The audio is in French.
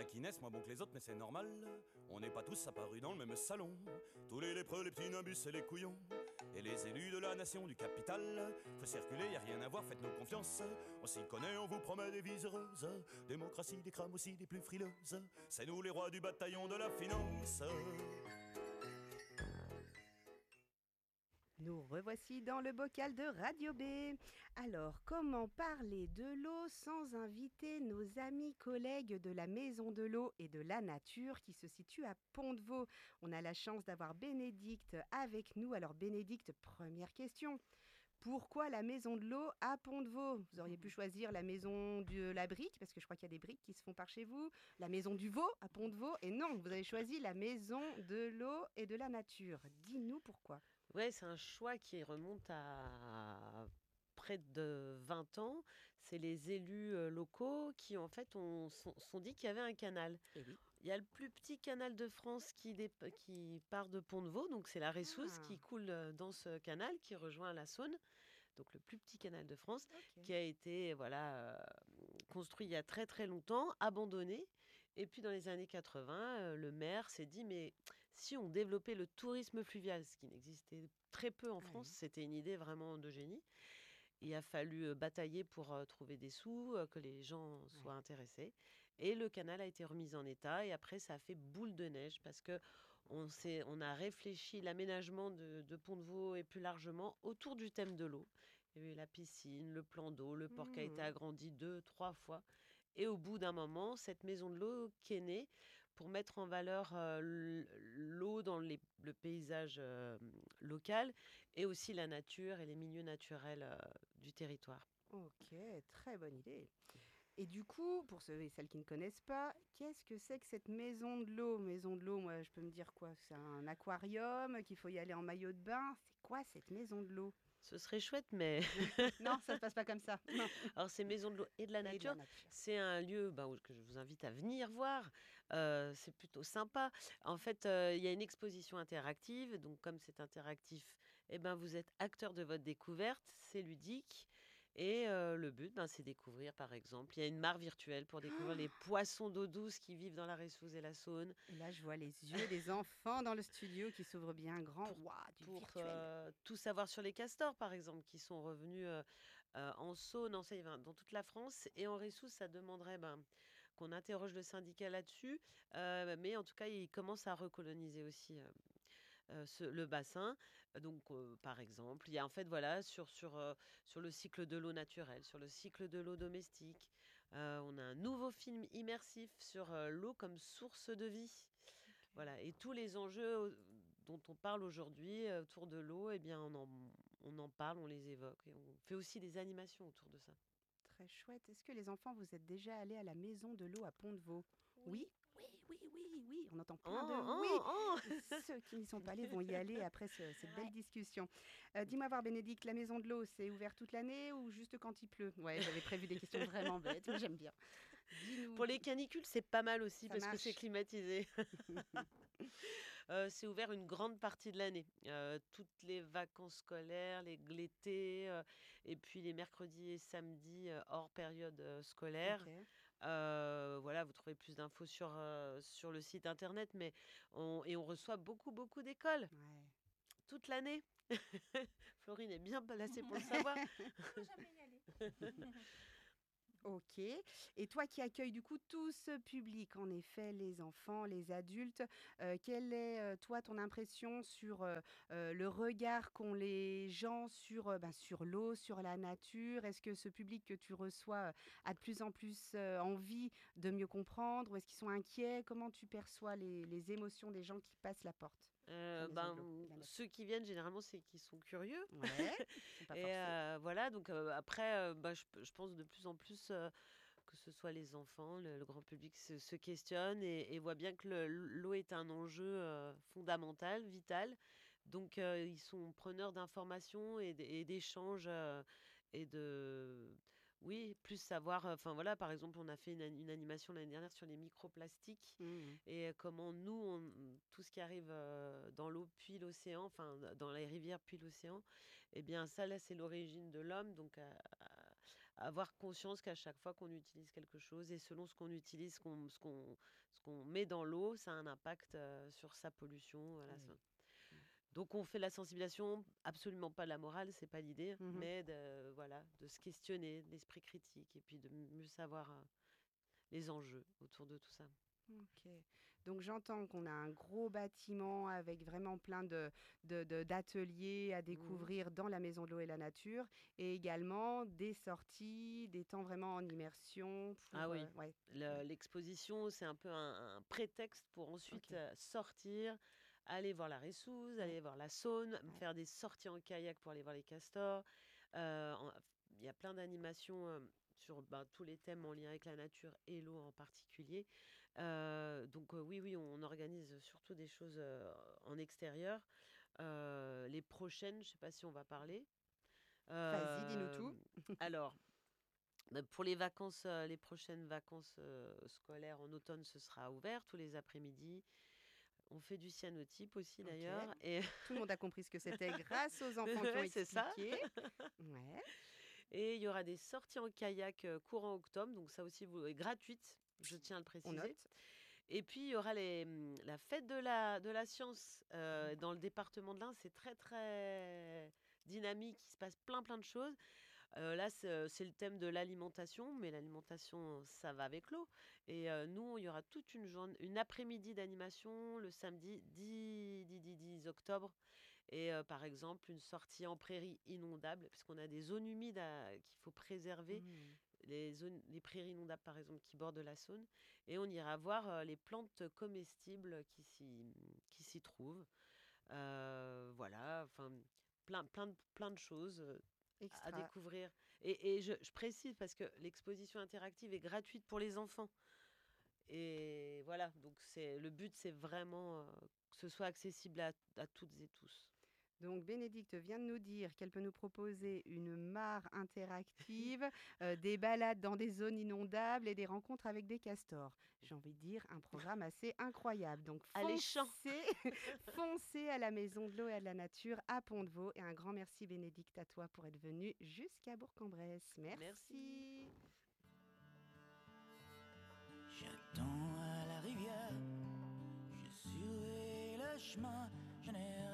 qui naissent moins bons que les autres, mais c'est normal. On n'est pas tous apparus dans le même salon. Tous les lépreux, les petits nimbus et les couillons. Et les élus de la nation du capital. Faut circuler, y a rien à voir, faites-nous confiance. On s'y connaît, on vous promet des vies heureuses. Démocratie, des crâmes aussi, des plus frileuses. C'est nous les rois du bataillon de la finance. Nous revoici dans le bocal de Radio B. Alors, comment parler de l'eau sans inviter nos amis collègues de la Maison de l'eau et de la Nature qui se situe à Pont-de-Vaux? On a la chance d'avoir Bénédicte avec nous. Alors Bénédicte, première question. Pourquoi la Maison de l'eau à Pont-de-Vaux? Vous auriez pu choisir la Maison de la Brique, parce que je crois qu'il y a des briques qui se font par chez vous. La Maison du Veau à Pont-de-Vaux. Et non, vous avez choisi la Maison de l'eau et de la Nature. Dis-nous pourquoi. Ouais, c'est un choix qui remonte à près de 20 ans. C'est les élus locaux qui, en fait, sont dit qu'il y avait un canal. Eh oui. Il y a le plus petit canal de France qui part de Pont-de-Vaux, donc c'est la Ressousse qui coule dans ce canal, qui rejoint la Saône, donc le plus petit canal de France, qui a été construit il y a très très longtemps, abandonné. Et puis dans les années 80, le maire s'est dit, mais si on développait le tourisme fluvial, ce qui n'existait très peu en France, c'était une idée vraiment de génie. Il a fallu batailler pour trouver des sous, que les gens soient intéressés. Et le canal a été remis en état. Et après, ça a fait boule de neige parce que on a réfléchi l'aménagement de Pont-de-Vaux et plus largement autour du thème de l'eau. Il y a eu la piscine, le plan d'eau, le port qui a été agrandi 2, 3 fois. Et au bout d'un moment, cette maison de l'eau qui est née pour mettre en valeur l'eau dans le paysage local et aussi la nature et les milieux naturels du territoire. Ok, très bonne idée. Et du coup, pour ceux et celles qui ne connaissent pas, qu'est-ce que c'est que cette maison de l'eau? Maison de l'eau, moi, je peux me dire quoi? C'est un aquarium, qu'il faut y aller en maillot de bain. C'est quoi cette maison de l'eau? Ce serait chouette, mais Non, ça se passe pas comme ça. Non. alors c'est Maison de l'eau et de la Et de la nature. nature. C'est un lieu que je vous invite à venir voir. C'est plutôt sympa. En fait, il y a une exposition interactive. Donc, comme c'est interactif, vous êtes acteur de votre découverte. C'est ludique. Et le but, c'est découvrir, par exemple, il y a une mare virtuelle pour découvrir les poissons d'eau douce qui vivent dans la Ressousse et la Saône. Et là, je vois les yeux des enfants dans le studio qui s'ouvrent bien grand. Waouh, du Pour virtuel. tout savoir sur les castors, par exemple, qui sont revenus en Saône, dans toute la France. Et en Ressousse, ça demanderait qu'on interroge le syndicat là-dessus. Mais en tout cas, ils commencent à recoloniser aussi le bassin. Donc, par exemple, il y a en fait, voilà, sur le cycle de l'eau naturelle, sur le cycle de l'eau domestique. On a un nouveau film immersif sur l'eau comme source de vie. Voilà, et tous les enjeux dont on parle aujourd'hui autour de l'eau, on en parle, on les évoque et on fait aussi des animations autour de ça. Très chouette. Est-ce que les enfants, vous êtes déjà allés à la maison de l'eau à Pont-de-Vaux? Oui. Oui. On entend plein de oui. Ceux qui n'y sont pas allés vont y aller après cette belle discussion. Dis-moi voir, Bénédicte, la maison de l'eau, c'est ouvert toute l'année ou juste quand il pleut? Ouais, j'avais prévu des questions vraiment bêtes, mais j'aime bien. Dis-nous. Pour les canicules, c'est pas mal aussi Ça parce que marche. c'est climatisé. C'est ouvert une grande partie de l'année. Toutes les vacances scolaires, l'été, et puis les mercredis et samedis hors période scolaire. Ok. Voilà, vous trouvez plus d'infos sur le site internet, mais on reçoit beaucoup, beaucoup d'écoles Ouais. toute l'année. Florine est bien placée pour le savoir. Jamais y aller. Ok. Et toi qui accueilles du coup tout ce public, en effet, les enfants, les adultes, quelle est toi ton impression sur le regard qu'ont les gens sur l'eau, sur la nature? Est-ce que ce public que tu reçois a de plus en plus envie de mieux comprendre ou est-ce qu'ils sont inquiets? Comment tu perçois les émotions des gens qui passent la porte? La maison de l'eau et de la nature. Ceux qui viennent, généralement, c'est qu'ils sont curieux. Ouais, ils sont pas Et forcés. voilà, donc après, je pense de plus en plus que ce soit les enfants, le grand public se questionne et voit bien que l'eau est un enjeu fondamental, vital. Donc, ils sont preneurs d'informations et d'échanges et de... Oui, plus savoir. Enfin voilà, par exemple, on a fait une animation l'année dernière sur les microplastiques Mhm. et comment nous, tout ce qui arrive dans l'eau puis l'océan, enfin dans les rivières puis l'océan, eh bien ça là, c'est l'origine de l'homme, donc avoir conscience qu'à chaque fois qu'on utilise quelque chose et selon ce qu'on utilise, ce qu'on met dans l'eau, ça a un impact sur sa pollution. Voilà, Oui. donc on fait de la sensibilisation, absolument pas de la morale, c'est pas l'idée, Mhm. mais de se questionner, l'esprit critique, et puis de mieux savoir les enjeux autour de tout ça. Ok. Donc j'entends qu'on a un gros bâtiment avec vraiment plein d'ateliers à Mhm. découvrir dans la Maison de l'eau et la nature et également des sorties, des temps vraiment en immersion pour... Ah oui, ouais. l'exposition, c'est un peu un prétexte pour ensuite Ok. sortir, aller voir la Ressouze, Ouais. aller voir la Saône, Ouais. faire des sorties en kayak pour aller voir les castors. En- Il y a plein d'animations sur tous les thèmes en lien avec la nature et l'eau en particulier. Donc oui, on organise surtout des choses en extérieur. Les prochaines, je ne sais pas si on va parler. Vas-y, dis-nous Euh, tout. alors, pour les prochaines vacances scolaires en automne, ce sera ouvert tous les après-midi. On fait du cyanotype aussi Ok. d'ailleurs. Et Tout le monde a compris ce que c'était grâce aux enfants qui ont ouais, c'est ça. expliqué. Ouais. Et il y aura des sorties en kayak courant octobre, donc ça aussi est gratuite, je tiens à le On préciser. note. Et puis il y aura la fête de la science dans le département de l'Ain. C'est très très dynamique, il se passe plein de choses. Là, c'est le thème de l'alimentation, mais l'alimentation, ça va avec l'eau. Et nous, il y aura toute une après-midi d'animation le samedi 10 octobre. Et par exemple, une sortie en prairie inondable, puisqu'on a des zones humides qu'il faut préserver, Hmm. les prairies inondables, par exemple, qui bordent la Saône. Et on ira voir les plantes comestibles qui s'y trouvent. Voilà, enfin, plein de choses à Extra. découvrir. Et je précise parce que l'exposition interactive est gratuite pour les enfants. Et voilà, donc le but, c'est vraiment que ce soit accessible à toutes et tous. Donc Bénédicte vient de nous dire qu'elle peut nous proposer une mare interactive, des balades dans des zones inondables et des rencontres avec des castors. J'ai envie de dire un programme assez incroyable. Donc Alléchant. foncez, foncez à la Maison de l'eau et de la nature à Pont-de-Vaux. Et un grand merci Bénédicte à toi pour être venue jusqu'à Bourg-en-Bresse. Merci. Merci. J'attends à la rivière, je surveille le chemin, je n'ai